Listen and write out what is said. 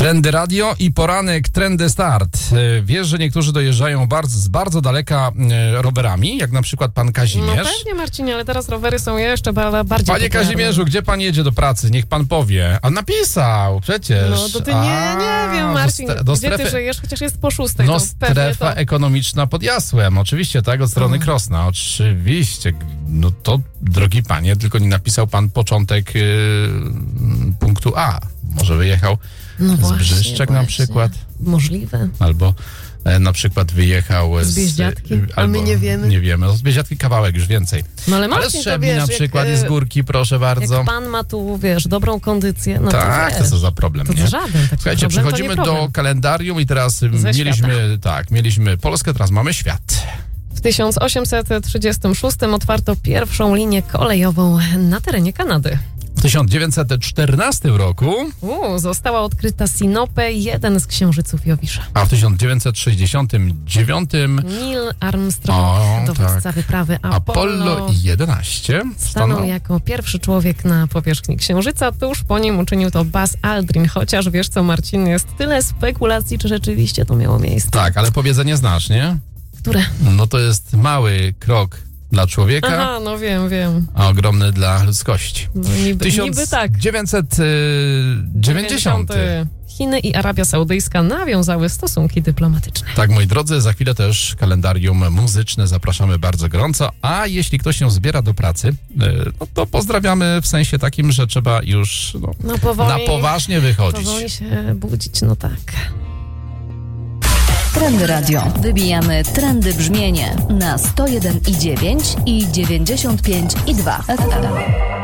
Trendy Radio i poranek Trendy Start. Wiesz, że niektórzy dojeżdżają z bardzo daleka rowerami, jak na przykład pan Kazimierz. No pewnie, Marcinie, ale teraz rowery są jeszcze bardziej Panie popularne. Kazimierzu, gdzie pan jedzie do pracy? Niech pan powie. A napisał przecież. No to ty nie wiem, Marcin, gdzie ty żyjesz? Chociaż jest po 6. No to strefa to... ekonomiczna pod Jasłem. Oczywiście, tak, od strony Krosna. Oczywiście. No to, drogi panie, tylko nie napisał pan początek punktu A. Może wyjechał z Brzyszczek na przykład. Możliwe. Albo na przykład wyjechał z Bieździatki, a my nie wiemy. Nie wiemy. Z Bieździatki kawałek już więcej. No ale z Trzebni na przykład i z Górki, proszę bardzo. Jak pan ma tu, dobrą kondycję, no tak, to co za problem, to nie? żaden taki Słuchajcie, problem, przechodzimy do kalendarium i teraz mieliśmy Polskę, teraz mamy świat. W 1836 otwarto pierwszą linię kolejową na terenie Kanady. W 1914 roku została odkryta Sinope, jeden z księżyców Jowisza. A w 1969 Neil Armstrong, dowódca wyprawy Apollo 11 stanął jako pierwszy człowiek na powierzchni Księżyca. Tuż po nim uczynił to Buzz Aldrin. Chociaż wiesz co, Marcin, jest tyle spekulacji, czy rzeczywiście to miało miejsce. Tak, ale powiedzenie znasz, nie? Które? No to jest mały krok dla człowieka. Aha, no wiem. A ogromny dla ludzkości. No niby tak. 1990. Chiny i Arabia Saudyjska nawiązały stosunki dyplomatyczne. Tak, moi drodzy, za chwilę też kalendarium muzyczne zapraszamy bardzo gorąco, a jeśli ktoś się zbiera do pracy, no to pozdrawiamy w sensie takim, że trzeba już na poważnie wychodzić. Powoli się budzić, no tak. Trendy Radio. Wybijamy trendy brzmienie na 101,9 i 95,2 FM.